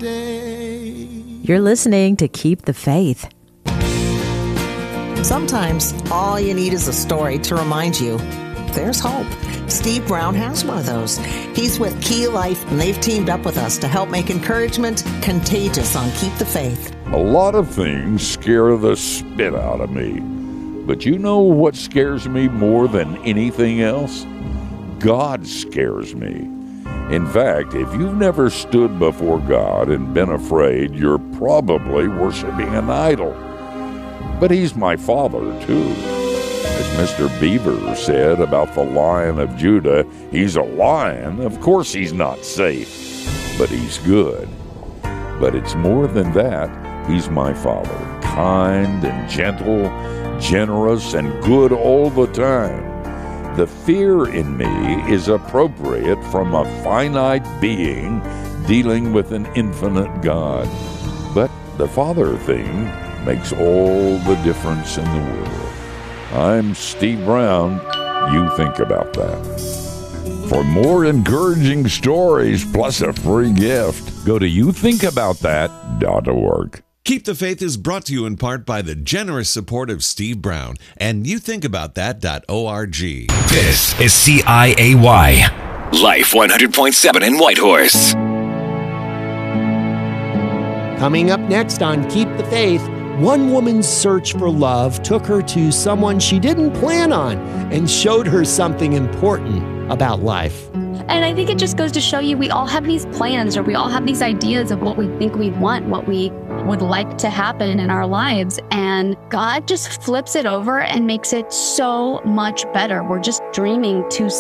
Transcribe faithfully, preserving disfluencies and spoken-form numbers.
day. You're listening to Keep the Faith. Sometimes all you need is a story to remind you there's hope. Steve Brown has one of those. He's with Key Life, and they've teamed up with us to help make encouragement contagious on Keep the Faith. A lot of things scare the spit out of me. But you know what scares me more than anything else? God scares me. In fact, if you've never stood before God and been afraid, you're probably worshiping an idol. But He's my Father, too. As Mister Beaver said about the Lion of Judah, he's a lion. Of course he's not safe, but he's good. But it's more than that. He's my Father, kind and gentle, generous and good all the time. The fear in me is appropriate from a finite being dealing with an infinite God. But the Father thing makes all the difference in the world. I'm Steve Brown. You think about that. For more encouraging stories plus a free gift, go to you think about that dot org. Keep the Faith is brought to you in part by the generous support of Steve Brown and you think about that dot org. This is C I A Y. Life one hundred point seven in Whitehorse. Coming up next on Keep the Faith, one woman's search for love took her to someone she didn't plan on and showed her something important about life. And I think it just goes to show you we all have these plans, or we all have these ideas of what we think we want, what we would like to happen in our lives. And God just flips it over and makes it so much better. We're just dreaming too